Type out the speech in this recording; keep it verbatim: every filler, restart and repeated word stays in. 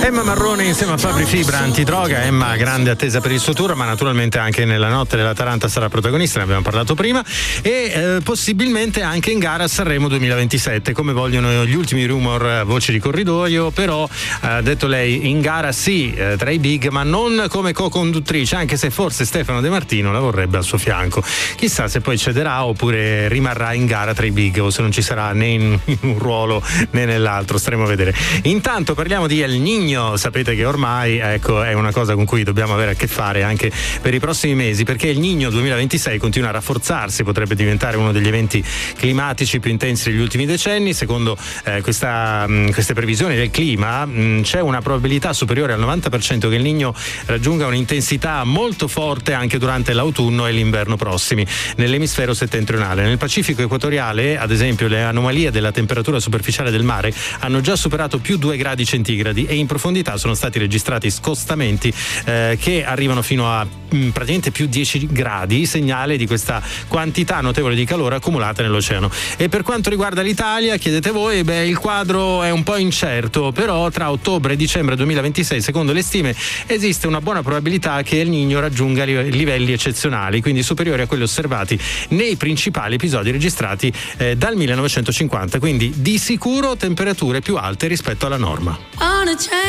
Emma Marrone insieme a Fabri Fibra, antidroga. Emma grande attesa per il suo tour, ma naturalmente anche nella notte della Taranta sarà protagonista, ne abbiamo parlato prima, e eh, possibilmente anche in gara a Sanremo duemilaventisette, come vogliono gli ultimi rumor, voci di corridoio. Però ha eh, detto lei, in gara sì, eh, tra i big, ma non come co-conduttrice, anche se forse Stefano De Martino la vorrebbe al suo fianco. Chissà se poi cederà oppure rimarrà in gara tra i big, o se non ci sarà né in un ruolo né nell'altro, staremo a vedere. Intanto parliamo di El Niño. Sapete che ormai, ecco, è una cosa con cui dobbiamo avere a che fare anche per i prossimi mesi, perché il Niño duemilaventisei continua a rafforzarsi, potrebbe diventare uno degli eventi climatici più intensi degli ultimi decenni. Secondo eh, questa, mh, queste previsioni del clima mh, c'è una probabilità superiore al novanta per cento che il Niño raggiunga un'intensità molto forte anche durante l'autunno e l'inverno prossimi nell'emisfero settentrionale. Nel Pacifico equatoriale, ad esempio, le anomalie della temperatura superficiale del mare hanno già superato più due gradi centigradi e in profondità sono stati registrati scostamenti eh, che arrivano fino a mh, praticamente più dieci gradi, segnale di questa quantità notevole di calore accumulata nell'oceano. E per quanto riguarda l'Italia, chiedete voi, beh, il quadro è un po' incerto, però tra ottobre e dicembre duemilaventisei, secondo le stime, esiste una buona probabilità che il Niño raggiunga livelli eccezionali, quindi superiori a quelli osservati nei principali episodi registrati eh, dal millenovecentocinquanta, quindi di sicuro temperature più alte rispetto alla norma.